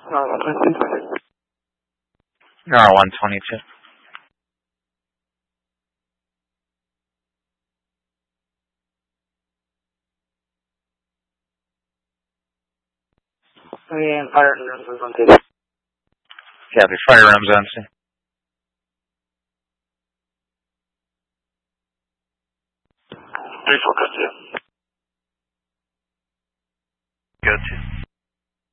R122. Bien, fire room zone 2. Copy, fire room zone 2. Go to.